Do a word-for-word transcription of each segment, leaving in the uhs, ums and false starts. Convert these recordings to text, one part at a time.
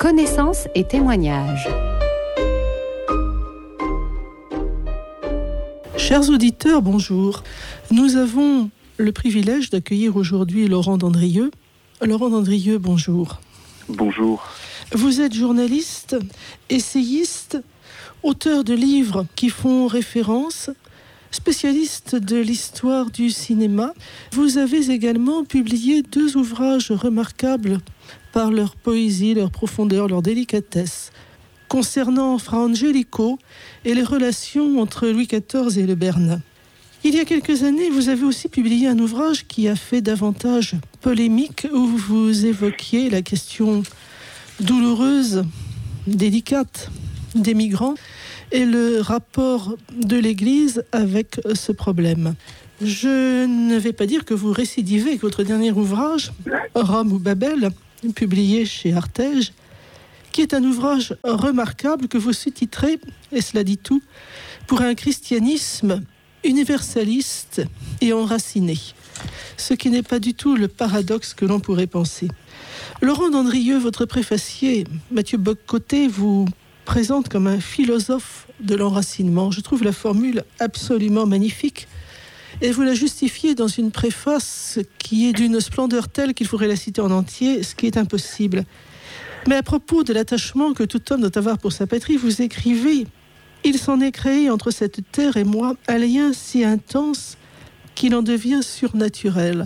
Connaissances et témoignages. Chers auditeurs, bonjour. Nous avons le privilège d'accueillir aujourd'hui Laurent Dandrieux. Laurent Dandrieux, bonjour. Bonjour. Vous êtes journaliste, essayiste, auteur de livres qui font référence, spécialiste de l'histoire du cinéma. Vous avez également publié deux ouvrages remarquables par leur poésie, leur profondeur, leur délicatesse, concernant Fra Angelico et les relations entre Louis quatorze et le Bernin. Il y a quelques années, vous avez aussi publié un ouvrage qui a fait davantage polémique, où vous évoquiez la question douloureuse, délicate des migrants et le rapport de l'Église avec ce problème. Je ne vais pas dire que vous récidivez avec votre dernier ouvrage, Rome ou Babel, publié chez Artege, qui est un ouvrage remarquable que vous sous-titrez, et cela dit tout, pour un christianisme universaliste et enraciné, ce qui n'est pas du tout le paradoxe que l'on pourrait penser. Laurent Dandrieux, votre préfacier, Mathieu Bock-Côté, vous présente comme un philosophe de l'enracinement. Je trouve la formule absolument magnifique, et vous la justifiez dans une préface qui est d'une splendeur telle qu'il faudrait la citer en entier, ce qui est impossible. Mais à propos de l'attachement que tout homme doit avoir pour sa patrie, vous écrivez « Il s'en est créé entre cette terre et moi un lien si intense qu'il en devient surnaturel. »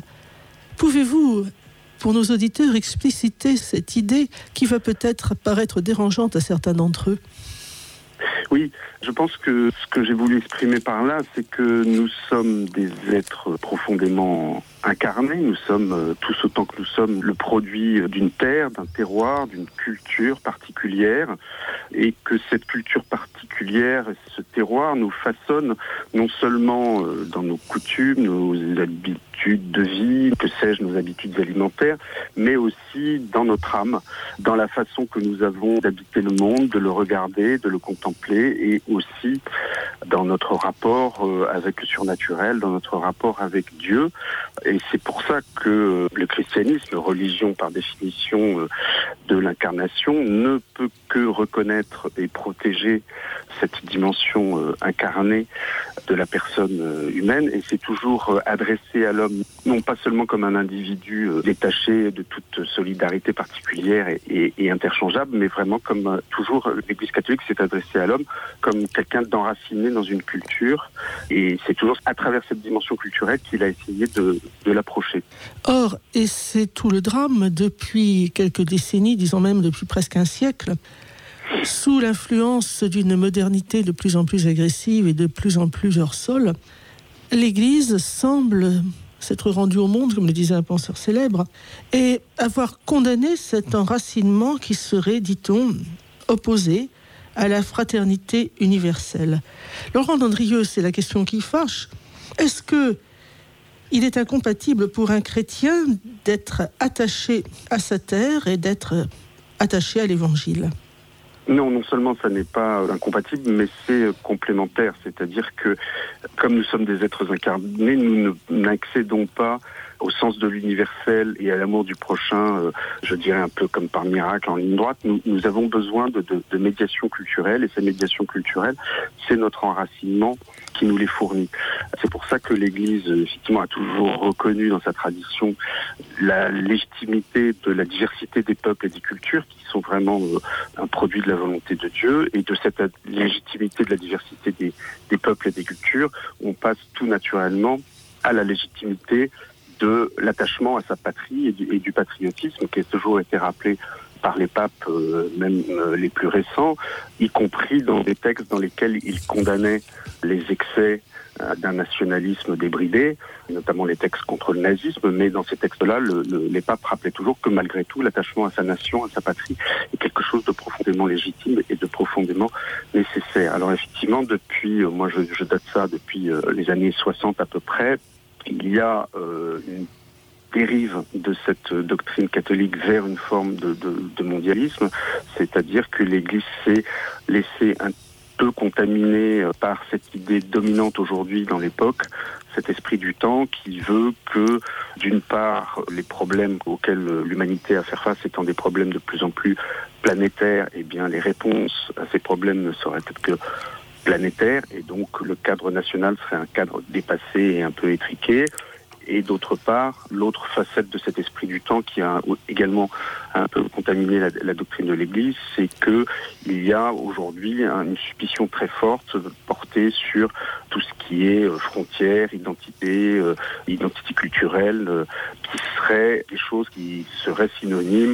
Pouvez-vous, pour nos auditeurs, expliciter cette idée qui va peut-être paraître dérangeante à certains d'entre eux ? Oui, je pense que ce que j'ai voulu exprimer par là, c'est que nous sommes des êtres profondément incarnés. Nous sommes euh, tous autant que nous sommes le produit d'une terre, d'un terroir, d'une culture particulière, et que cette culture particulière, ce terroir nous façonne non seulement euh, dans nos coutumes, nos habitudes de vie, que sais-je, nos habitudes alimentaires, mais aussi dans notre âme, dans la façon que nous avons d'habiter le monde, de le regarder, de le contempler, et aussi dans notre rapport euh, avec le surnaturel, dans notre rapport avec Dieu. Et c'est pour ça que le christianisme, religion par définition euh, de l'incarnation, ne peut que reconnaître et protéger cette dimension euh, incarnée de la personne euh, humaine. Et c'est toujours euh, adressé à l'homme, non pas seulement comme un individu euh, détaché de toute solidarité particulière et, et, et interchangeable, mais vraiment comme euh, toujours l'Église catholique s'est adressée à l'homme comme quelqu'un d'enraciné dans une culture. Et c'est toujours à travers cette dimension culturelle qu'il a essayé de, de l'approcher. Or, et c'est tout le drame, depuis quelques décennies, disons même depuis presque un siècle, sous l'influence d'une modernité de plus en plus agressive et de plus en plus hors sol, l'Église semble s'être rendue au monde, comme le disait un penseur célèbre, et avoir condamné cet enracinement qui serait, dit-on, opposé à la fraternité universelle. Laurent Dandrieux, c'est la question qui fâche. Est-ce que il est incompatible pour un chrétien d'être attaché à sa terre et d'être attaché à l'Évangile ? Non, non seulement ça n'est pas incompatible, mais c'est complémentaire. C'est-à-dire que, comme nous sommes des êtres incarnés, nous n'accédons pas au sens de l'universel et à l'amour du prochain, euh, je dirais un peu comme par miracle, en ligne droite. Nous, nous avons besoin de, de, de médiation culturelle, et ces médiations culturelles, c'est notre enracinement qui nous les fournit. C'est pour ça que l'Église, effectivement, a toujours reconnu dans sa tradition la légitimité de la diversité des peuples et des cultures, qui sont vraiment euh, un produit de la volonté de Dieu, et de cette légitimité de la diversité des, des peuples et des cultures, on passe tout naturellement à la légitimité de l'attachement à sa patrie et du, et du patriotisme qui a toujours été rappelé par les papes, euh, même euh, les plus récents, y compris dans des textes dans lesquels ils condamnaient les excès euh, d'un nationalisme débridé, notamment les textes contre le nazisme, mais dans ces textes-là, le, le, les papes rappelaient toujours que malgré tout, l'attachement à sa nation, à sa patrie, est quelque chose de profondément légitime et de profondément nécessaire. Alors effectivement, depuis, euh, moi je, je date ça depuis euh, les années soixante à peu près, il y a euh, une dérive de cette doctrine catholique vers une forme de, de, de mondialisme, c'est-à-dire que l'Église s'est laissée peu contaminé par cette idée dominante aujourd'hui dans l'époque, cet esprit du temps qui veut que, d'une part, les problèmes auxquels l'humanité a à faire face étant des problèmes de plus en plus planétaires, eh bien les réponses à ces problèmes ne seraient être que planétaires, et donc le cadre national serait un cadre dépassé et un peu étriqué. Et d'autre part, l'autre facette de cet esprit du temps qui a également un peu contaminé la, la doctrine de l'Église, c'est que il y a aujourd'hui une suspicion très forte portée sur tout ce qui est frontières, identité, euh, identité culturelle, euh, qui seraient des choses qui seraient synonymes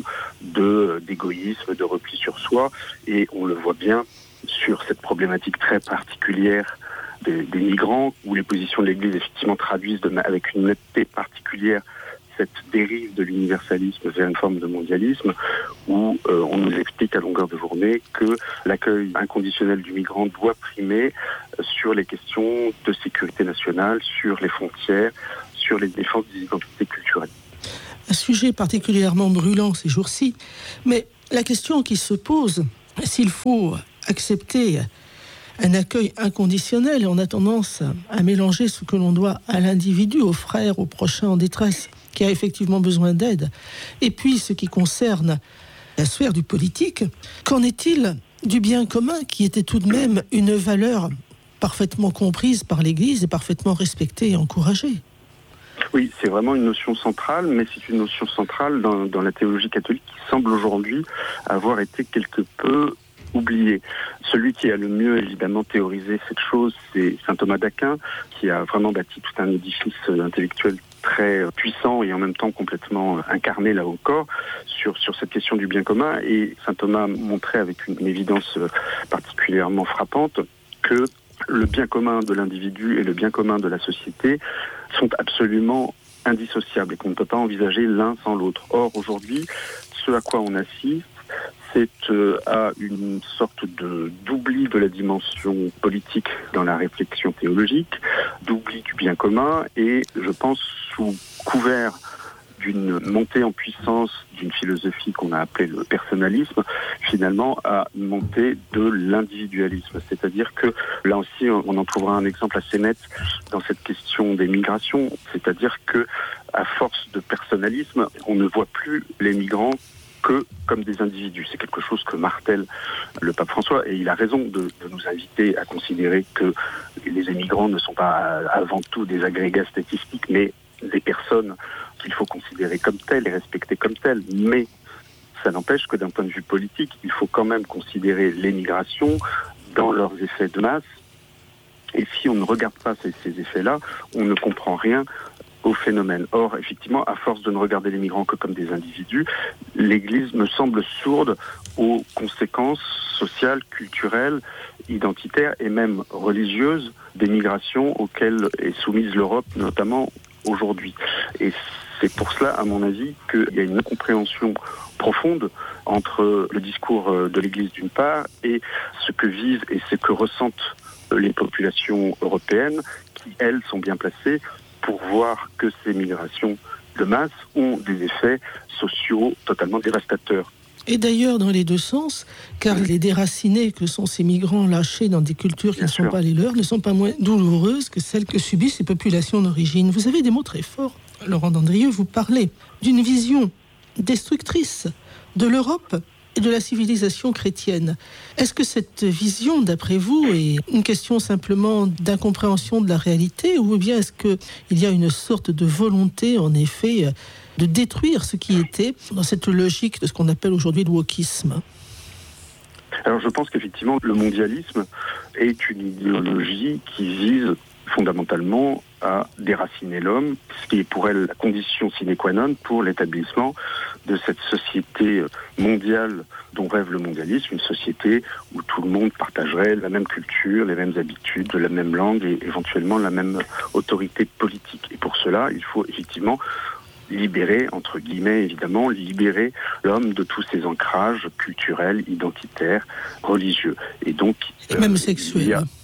de d'égoïsme, de repli sur soi. Et on le voit bien sur cette problématique très particulière Des, des migrants, où les positions de l'Église effectivement traduisent de, avec une netteté particulière cette dérive de l'universalisme vers une forme de mondialisme, où euh, on nous explique à longueur de journée que l'accueil inconditionnel du migrant doit primer euh, sur les questions de sécurité nationale, sur les frontières, sur les défenses des identités culturelles. Un sujet particulièrement brûlant ces jours-ci, mais la question qui se pose, s'il faut accepter un accueil inconditionnel, et on a tendance à mélanger ce que l'on doit à l'individu, au frère, au prochain en détresse, qui a effectivement besoin d'aide, et puis ce qui concerne la sphère du politique. Qu'en est-il du bien commun, qui était tout de même une valeur parfaitement comprise par l'Église et parfaitement respectée et encouragée? Oui, c'est vraiment une notion centrale, mais c'est une notion centrale dans, dans la théologie catholique qui semble aujourd'hui avoir été quelque peu oublié. Celui qui a le mieux évidemment théorisé cette chose, c'est saint Thomas d'Aquin, qui a vraiment bâti tout un édifice intellectuel très puissant et en même temps complètement incarné là encore sur, sur cette question du bien commun. Et saint Thomas montrait avec une, une évidence particulièrement frappante que le bien commun de l'individu et le bien commun de la société sont absolument indissociables et qu'on ne peut pas envisager l'un sans l'autre. Or, aujourd'hui, ce à quoi on assiste, c'est euh, à une sorte de d'oubli de la dimension politique dans la réflexion théologique, d'oubli du bien commun, et je pense sous couvert d'une montée en puissance d'une philosophie qu'on a appelée le personnalisme, finalement à une montée de l'individualisme. C'est-à-dire que là aussi, on en trouvera un exemple assez net dans cette question des migrations, c'est-à-dire que à force de personnalisme, on ne voit plus les migrants que comme des individus. C'est quelque chose que martèle le pape François, et il a raison de, de nous inviter à considérer que les émigrants ne sont pas avant tout des agrégats statistiques, mais des personnes qu'il faut considérer comme telles et respecter comme telles. Mais ça n'empêche que d'un point de vue politique, il faut quand même considérer les migrations dans leurs effets de masse. Et si on ne regarde pas ces, ces effets-là, on ne comprend rien au phénomène. Or, effectivement, à force de ne regarder les migrants que comme des individus, l'Église me semble sourde aux conséquences sociales, culturelles, identitaires et même religieuses des migrations auxquelles est soumise l'Europe, notamment aujourd'hui. Et c'est pour cela, à mon avis, qu'il y a une incompréhension profonde entre le discours de l'Église d'une part et ce que vivent et ce que ressentent les populations européennes qui, elles, sont bien placées pour voir que ces migrations de masse ont des effets sociaux totalement dévastateurs. Et d'ailleurs dans les deux sens, car les déracinés que sont ces migrants lâchés dans des cultures qui Bien ne sont sûr. pas les leurs ne sont pas moins douloureuses que celles que subissent ces populations d'origine. Vous avez des mots très forts, Laurent Dandrieux, vous parlez d'une vision destructrice de l'Europe et de la civilisation chrétienne. Est-ce que cette vision, d'après vous, est une question simplement d'incompréhension de la réalité, ou bien est-ce qu'il y a une sorte de volonté, en effet, de détruire ce qui était dans cette logique de ce qu'on appelle aujourd'hui le wokisme ? Alors je pense qu'effectivement, le mondialisme est une idéologie qui vise fondamentalement à déraciner l'homme, ce qui est pour elle la condition sine qua non pour l'établissement de cette société mondiale dont rêve le mondialisme, une société où tout le monde partagerait la même culture, les mêmes habitudes, la même langue et éventuellement la même autorité politique. Et pour cela, il faut effectivement libérer, entre guillemets évidemment, libérer l'homme de tous ses ancrages culturels, identitaires, religieux. Et donc, et même euh, sexuels.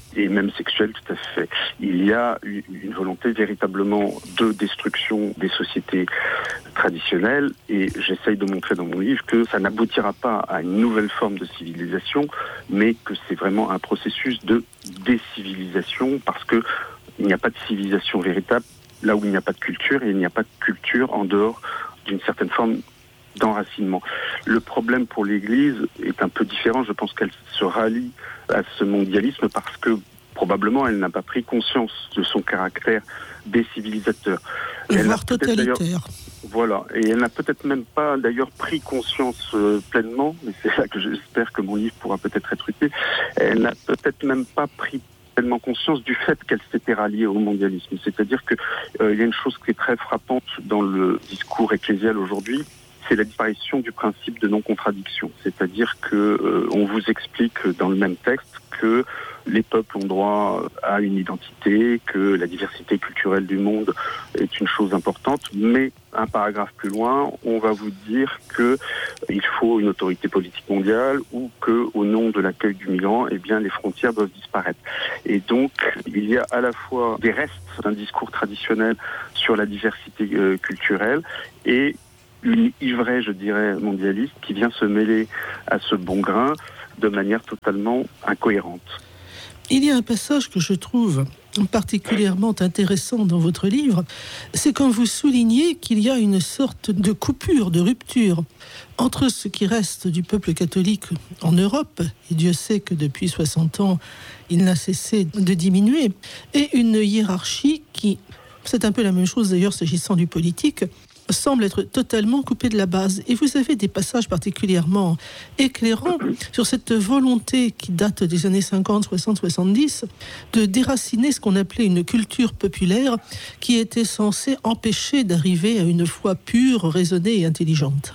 et même sexuelle, tout à fait. Il y a une volonté véritablement de destruction des sociétés traditionnelles, et j'essaye de montrer dans mon livre que ça n'aboutira pas à une nouvelle forme de civilisation, mais que c'est vraiment un processus de décivilisation, parce que il n'y a pas de civilisation véritable là où il n'y a pas de culture, et il n'y a pas de culture en dehors d'une certaine forme d'enracinement. Le problème pour l'Église est un peu différent. Je pense qu'elle se rallie à ce mondialisme parce que probablement elle n'a pas pris conscience de son caractère décivilisateur. Voire totalitaire. Voilà, et elle n'a peut-être même pas d'ailleurs pris conscience euh, pleinement, mais c'est là que j'espère que mon livre pourra peut-être être utile, elle n'a peut-être même pas pris pleinement conscience du fait qu'elle s'était ralliée au mondialisme. C'est-à-dire qu'il euh, y a une chose qui est très frappante dans le discours ecclésial aujourd'hui, c'est la disparition du principe de non-contradiction. C'est-à-dire que euh, on vous explique dans le même texte que les peuples ont droit à une identité, que la diversité culturelle du monde est une chose importante, mais un paragraphe plus loin, on va vous dire que il faut une autorité politique mondiale ou que, au nom de l'accueil du migrant, eh bien, les frontières doivent disparaître. Et donc, il y a à la fois des restes d'un discours traditionnel sur la diversité euh, culturelle et une ivresse, je dirais, mondialiste qui vient se mêler à ce bon grain de manière totalement incohérente. Il y a un passage que je trouve particulièrement intéressant dans votre livre, c'est quand vous soulignez qu'il y a une sorte de coupure, de rupture entre ce qui reste du peuple catholique en Europe, et Dieu sait que depuis soixante ans, il n'a cessé de diminuer, et une hiérarchie qui, c'est un peu la même chose d'ailleurs s'agissant du politique, semble être totalement coupé de la base. Et vous avez des passages particulièrement éclairants sur cette volonté qui date des années cinquante, soixante, soixante-dix de déraciner ce qu'on appelait une culture populaire qui était censée empêcher d'arriver à une foi pure, raisonnée et intelligente.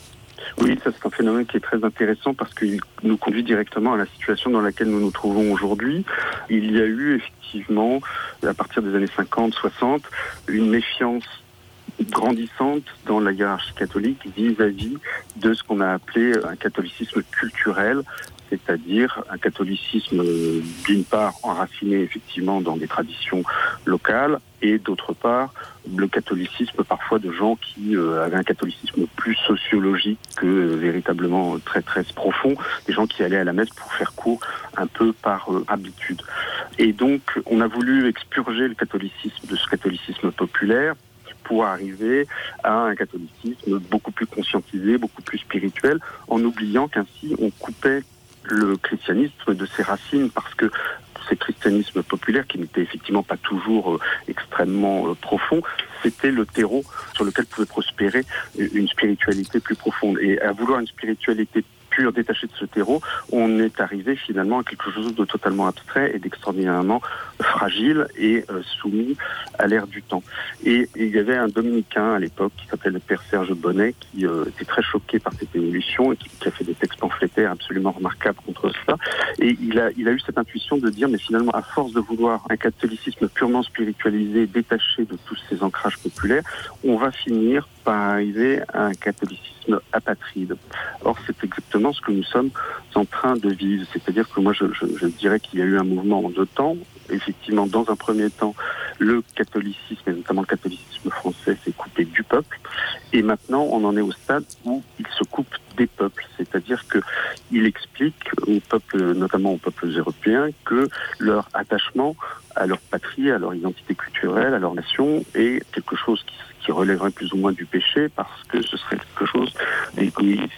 Oui, ça c'est un phénomène qui est très intéressant parce qu'il nous conduit directement à la situation dans laquelle nous nous trouvons aujourd'hui. Il y a eu effectivement, à partir des années cinquante, soixante, une méfiance grandissante dans la hiérarchie catholique vis-à-vis de ce qu'on a appelé un catholicisme culturel, c'est-à-dire un catholicisme d'une part enraciné effectivement dans des traditions locales et d'autre part le catholicisme parfois de gens qui euh, avaient un catholicisme plus sociologique que euh, véritablement très très profond, des gens qui allaient à la messe pour faire court un peu par euh, habitude. Et donc on a voulu expurger le catholicisme de ce catholicisme populaire pour arriver à un catholicisme beaucoup plus conscientisé, beaucoup plus spirituel, en oubliant qu'ainsi on coupait le christianisme de ses racines, parce que ces christianismes populaires, qui n'étaient effectivement pas toujours euh, extrêmement euh, profonds, c'était le terreau sur lequel pouvait prospérer une spiritualité plus profonde. Et à vouloir une spiritualité pure, détachée de ce terreau, on est arrivé finalement à quelque chose de totalement abstrait et d'extraordinairement fragile et euh, soumis à l'ère du temps. Et, et il y avait un dominicain à l'époque qui s'appelait le père Serge Bonnet qui euh, était très choqué par cette évolution et qui, qui a fait des textes pamphlétaires absolument remarquables contre cela. Et il a, il a eu cette intuition de dire, mais finalement, à force de vouloir un catholicisme purement spiritualisé, détaché de tous ces ancrages populaires, on va finir par arriver à un catholicisme apatride. Or, c'est exactement ce que nous sommes en train de vivre. C'est-à-dire que moi, je, je, je dirais qu'il y a eu un mouvement en deux temps. Effectivement, dans un premier temps, le catholicisme, et notamment le catholicisme français, s'est coupé du peuple. Et maintenant, on en est au stade où il se coupe des peuples. C'est-à-dire qu'il explique aux peuples, notamment aux peuples européens, que leur attachement à leur patrie, à leur identité culturelle, à leur nation, est quelque chose qui, qui relèverait plus ou moins du péché, parce que ce serait quelque chose d'égoïste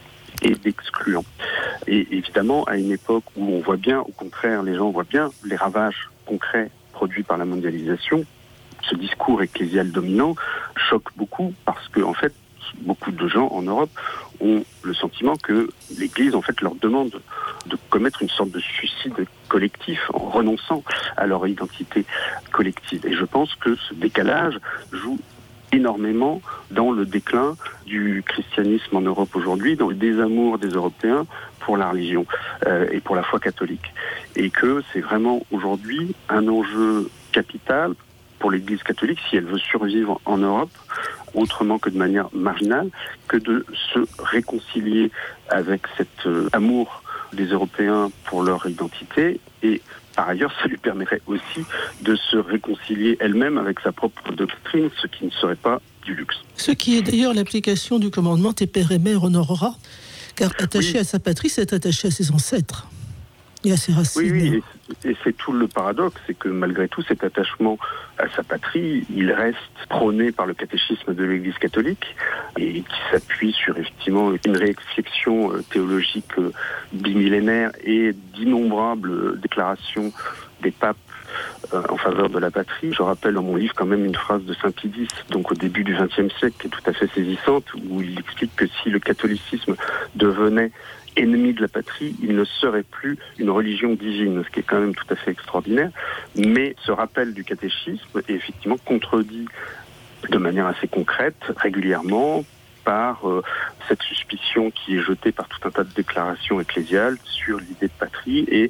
et d'excluant. Et évidemment, à une époque où on voit bien, au contraire, les gens voient bien les ravages concrets produits par la mondialisation, ce discours ecclésial dominant choque beaucoup, parce que, en fait, beaucoup de gens en Europe ont le sentiment que l'Église, en fait, leur demande de commettre une sorte de suicide collectif en renonçant à leur identité collective. Et je pense que ce décalage joue énormément dans le déclin du christianisme en Europe aujourd'hui, dans le désamour des Européens pour la religion euh, et pour la foi catholique. Et que c'est vraiment aujourd'hui un enjeu capital pour l'Église catholique, si elle veut survivre en Europe, autrement que de manière marginale, que de se réconcilier avec cet euh, amour des Européens pour leur identité et par ailleurs, ça lui permettrait aussi de se réconcilier elle-même avec sa propre doctrine, ce qui ne serait pas du luxe. Ce qui est d'ailleurs l'application du commandement « Tes pères et mères honorera », car attaché oui. à sa patrie, c'est attaché à ses ancêtres et à ses racines. Oui, oui, et, et c'est tout le paradoxe, c'est que malgré tout, cet attachement à sa patrie, il reste prôné par le catéchisme de l'Église catholique et qui s'appuie sur effectivement une réflexion théologique bimillénaire et d'innombrables déclarations des papes euh, en faveur de la patrie. Je rappelle dans mon livre quand même une phrase de saint Pie X, donc au début du vingtième siècle, qui est tout à fait saisissante, où il explique que si le catholicisme devenait ennemi de la patrie, il ne serait plus une religion divine, ce qui est quand même tout à fait extraordinaire. Mais ce rappel du catéchisme est effectivement contredit de manière assez concrète, régulièrement, par euh, cette suspicion qui est jetée par tout un tas de déclarations ecclésiales sur l'idée de patrie et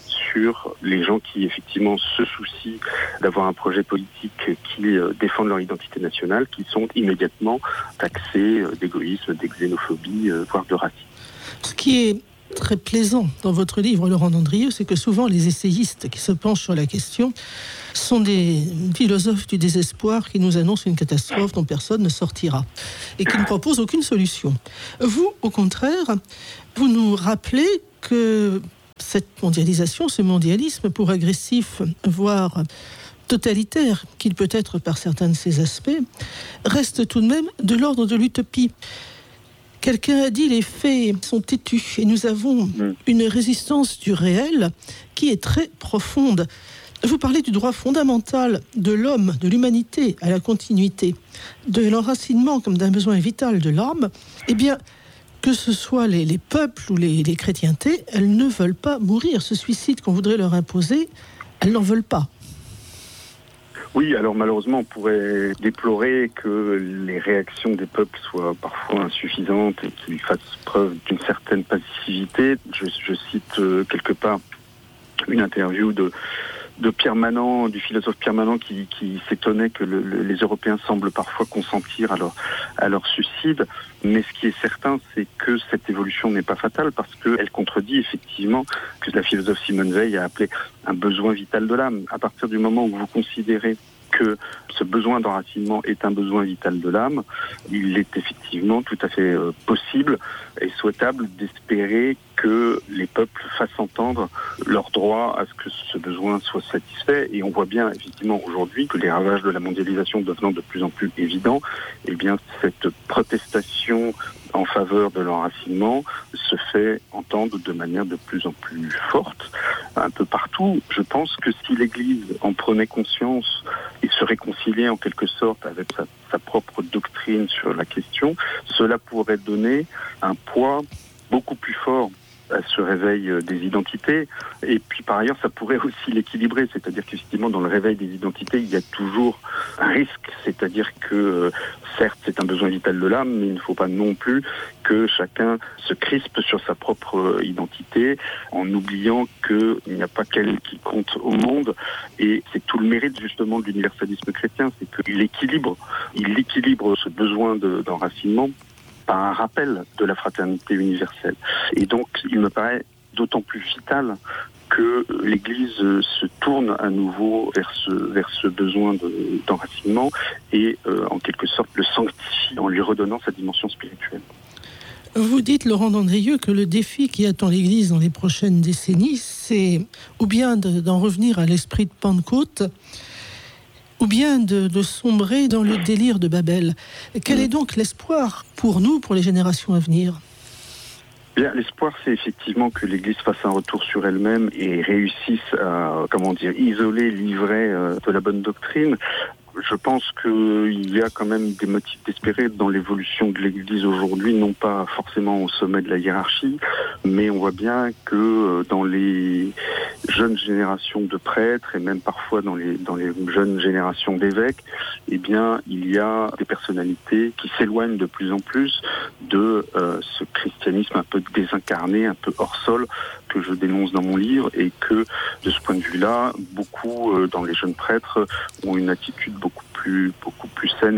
sur les gens qui effectivement se soucient d'avoir un projet politique qui euh, défendent leur identité nationale, qui sont immédiatement taxés euh, d'égoïsme, de xénophobie, euh, voire de racisme. Ce qui est très plaisant dans votre livre, Laurent Dandrieux, c'est que souvent les essayistes qui se penchent sur la question sont des philosophes du désespoir qui nous annoncent une catastrophe dont personne ne sortira et qui ne proposent aucune solution. Vous, au contraire, vous nous rappelez que cette mondialisation, ce mondialisme pour agressif, voire totalitaire qu'il peut être par certains de ses aspects, reste tout de même de l'ordre de l'utopie. Quelqu'un a dit les faits sont têtus et nous avons une résistance du réel qui est très profonde. Vous parlez du droit fondamental de l'homme, de l'humanité à la continuité, de l'enracinement comme d'un besoin vital de l'âme. Eh bien, que ce soit les, les peuples ou les, les chrétientés, elles ne veulent pas mourir. Ce suicide qu'on voudrait leur imposer, elles n'en veulent pas. Oui, alors malheureusement, on pourrait déplorer que les réactions des peuples soient parfois insuffisantes et qu'ils fassent preuve d'une certaine passivité. Je, je cite euh, quelque part une interview de, de Pierre Manant, du philosophe Pierre Manant, qui, qui s'étonnait que le, le, les Européens semblent parfois consentir à leur, à leur suicide. Mais ce qui est certain, c'est que cette évolution n'est pas fatale parce qu'elle contredit effectivement que la philosophe Simone Veil a appelé un besoin vital de l'âme. À partir du moment où vous considérez que ce besoin d'enracinement est un besoin vital de l'âme, il est effectivement tout à fait euh, possible et souhaitable d'espérer que les peuples fassent entendre leur droit à ce que ce besoin soit satisfait. Et on voit bien effectivement aujourd'hui que les ravages de la mondialisation devenant de plus en plus évidents, eh bien cette protestation en faveur de l'enracinement se fait entendre de manière de plus en plus forte un peu partout. Je pense que si l'Église en prenait conscience et se réconciliait en quelque sorte avec sa, sa propre doctrine sur la question, cela pourrait donner un poids beaucoup plus fort à ce réveil des identités. Et puis par ailleurs, ça pourrait aussi l'équilibrer, c'est-à-dire qu'effectivement dans le réveil des identités, il y a toujours un risque, c'est-à-dire que euh, certes c'est un besoin vital de l'âme, mais il ne faut pas non plus que chacun se crispe sur sa propre identité en oubliant qu'il n'y a pas qu'elle qui compte au monde. Et c'est tout le mérite justement de l'universalisme chrétien, c'est qu'il équilibre, il équilibre ce besoin de, d'enracinement par un rappel de la fraternité universelle. Et donc, il me paraît d'autant plus vital que l'Église se tourne à nouveau vers ce, vers ce besoin de, d'enracinement et, euh, en quelque sorte, le sanctifie en lui redonnant sa dimension spirituelle. Vous dites, Laurent Dandrieux, que le défi qui attend l'Église dans les prochaines décennies, c'est ou bien de, d'en revenir à l'esprit de Pentecôte, ou bien de, de sombrer dans le délire de Babel. Quel est donc l'espoir pour nous, pour les générations à venir ? Bien, l'espoir, c'est effectivement que l'Église fasse un retour sur elle-même et réussisse à, comment dire, isoler, livrer euh, de la bonne doctrine. Je pense qu'il y a quand même des motifs d'espérer dans l'évolution de l'Église aujourd'hui, non pas forcément au sommet de la hiérarchie, mais on voit bien que dans les jeunes générations de prêtres et même parfois dans les dans les jeunes générations d'évêques, eh bien, il y a des personnalités qui s'éloignent de plus en plus de euh, ce christianisme un peu désincarné, un peu hors sol que je dénonce dans mon livre, et que de ce point de vue-là, beaucoup euh, dans les jeunes prêtres ont une attitude beaucoup plus beaucoup plus saine et beaucoup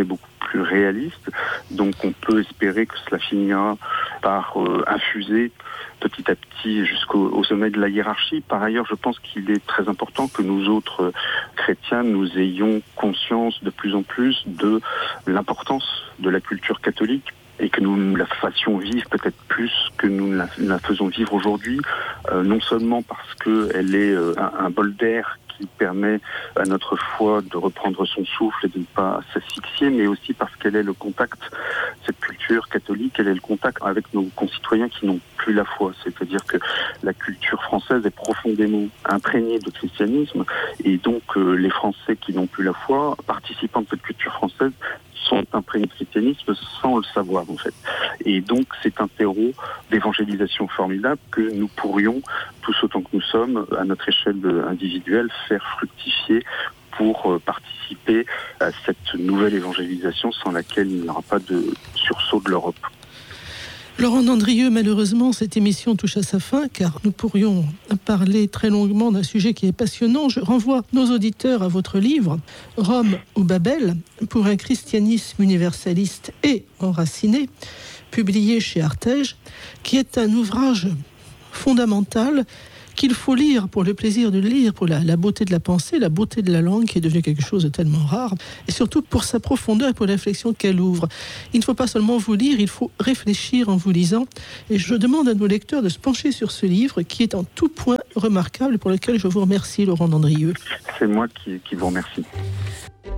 plus réaliste. Donc on peut espérer que cela finira par euh, infuser petit à petit jusqu'au au sommet de la hiérarchie. Par ailleurs, je pense qu'il est très important que nous autres euh, chrétiens, nous ayons conscience de plus en plus de l'importance de la culture catholique et que nous la fassions vivre peut-être plus que nous la, la faisons vivre aujourd'hui, euh, non seulement parce qu'elle est euh, un, un bol d'air qui permet à notre foi de reprendre son souffle et de ne pas s'asphyxier, mais aussi parce qu'elle est le contact, cette culture catholique, elle est le contact avec nos concitoyens qui n'ont plus la foi. C'est-à-dire que la culture française est profondément imprégnée de christianisme, et donc euh, les Français qui n'ont plus la foi, participant de cette culture française, sont imprégnés de christianisme sans le savoir en fait. Et donc c'est un terreau d'évangélisation formidable que nous pourrions, tous autant que nous sommes, à notre échelle individuelle, faire fructifier pour participer à cette nouvelle évangélisation sans laquelle il n'y aura pas de sursaut de l'Europe. Laurent Dandrieux, malheureusement, cette émission touche à sa fin, car nous pourrions parler très longuement d'un sujet qui est passionnant. Je renvoie nos auditeurs à votre livre, Rome ou Babel, pour un christianisme universaliste et enraciné, publié chez Artege, qui est un ouvrage fondamental qu'il faut lire pour le plaisir de le lire, pour la, la beauté de la pensée, la beauté de la langue qui est devenue quelque chose de tellement rare, et surtout pour sa profondeur et pour la réflexion qu'elle ouvre. Il ne faut pas seulement vous lire, il faut réfléchir en vous lisant, et je demande à nos lecteurs de se pencher sur ce livre qui est en tout point remarquable et pour lequel je vous remercie, Laurent Dandrieux. C'est moi qui, qui vous remercie.